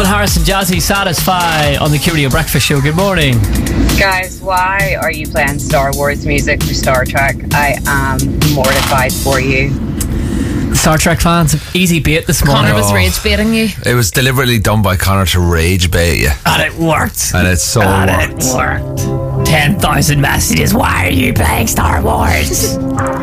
Harris and Jazzy Satisfy on the Q Breakfast Show. Good morning. Guys, why are you playing Star Wars music for Star Trek? I am mortified for you. Star Trek fans, easy bait this morning. Connor was rage baiting you. It was deliberately done by Connor to rage bait you. And it worked. And it's so And worked. it worked. 10,000 messages. Why are you playing Star Wars?